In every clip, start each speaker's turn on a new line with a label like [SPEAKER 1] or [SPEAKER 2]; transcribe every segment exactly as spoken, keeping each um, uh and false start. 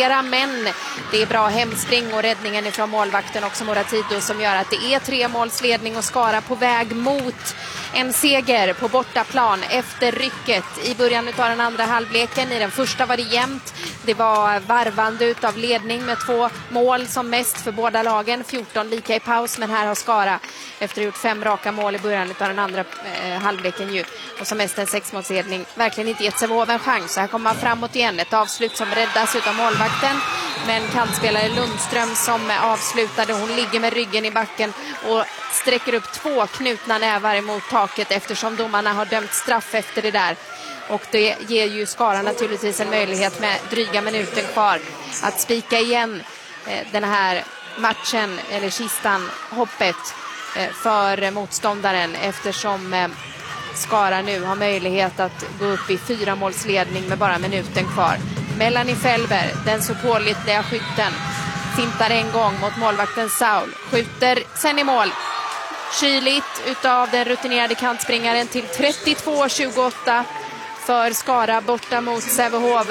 [SPEAKER 1] passera, men det är bra hemspring och räddningen ifrån målvakten också Moratido som gör att det är tre målsledning och Skara på väg mot en seger på bortaplan efter rycket i början av den andra halvleken. I den första var det jämnt. Det var varvande utav ledning med två mål som mest för båda lagen. fjorton lika i paus, men här har Skara efter att ha gjort fem raka mål i början av den andra eh, halvleken ju, och som mest en sexmålsledning, verkligen inte gett Sävehof en chans. Så här kommer man framåt igen. Ett avslut som räddas utav målvakten, men kantspelare Lundström som avslutade. Hon ligger med ryggen i backen och sträcker upp två knutna nävar emot taket eftersom domarna har dömt straff efter det där. Och det ger ju Skara naturligtvis en möjlighet med dryga minuten kvar att spika igen eh, den här matchen, eller kistan, hoppet eh, för motståndaren, eftersom eh, Skara nu har möjlighet att gå upp i fyra målsledning med bara minuten kvar. Melanie Felber, den så pålitliga skytten, fintar en gång mot målvakten Saul, skjuter sen i mål. Kyligt utav den rutinerade kantspringaren till trettiotvå tjugoåtta för Skara borta mot Sävehof,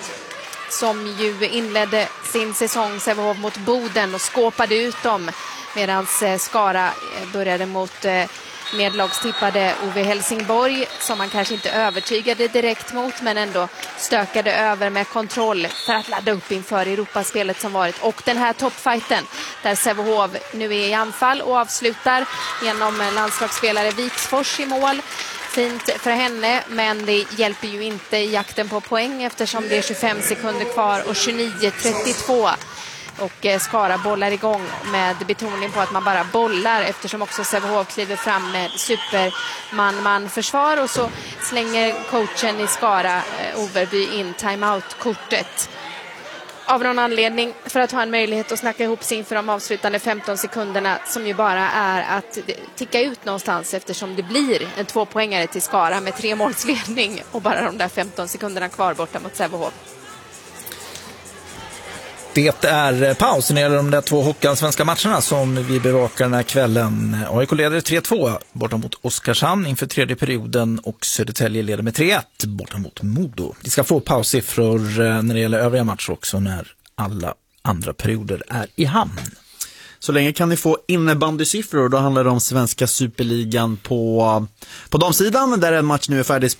[SPEAKER 1] som ju inledde sin säsong Sävehof mot Boden och skåpade ut dem, medan Skara började mot nedlagstippade O V Helsingborg, som man kanske inte övertygade direkt mot, men ändå stökade över med kontroll för att ladda upp inför Europaspelet som varit. Och den här toppfighten där Sävehof nu är i anfall och avslutar genom landslagsspelare Viksfors i mål. Fint för henne, men det hjälper ju inte i jakten på poäng eftersom det är tjugofem sekunder kvar och tjugonio trettiotvå. Och Skara bollar igång med betoning på att man bara bollar, eftersom också Sävehof kliver fram med superman-man-försvar, och så slänger coachen i Skara, Overby, in timeout-kortet. Av någon anledning, för att ha en möjlighet att snacka ihop sig inför de avslutande femton sekunderna, som ju bara är att ticka ut någonstans, eftersom det blir en tvåpoängare till Skara med tre målsledning och bara de där femton sekunderna kvar borta mot Sävehof.
[SPEAKER 2] Det är paus när det gäller de där två hockeyallsvenska matcherna som vi bevakar den här kvällen. A I K leder tre två borta mot Oskarshamn inför tredje perioden, och Södertälje leder med tre ett borta mot Modo. Vi ska få paussiffror när det gäller övriga matcher också när alla andra perioder är i hamn.
[SPEAKER 3] Så länge kan ni få innebandysiffror. Då handlar det om svenska superligan på, på damsidan, där en match nu är färdig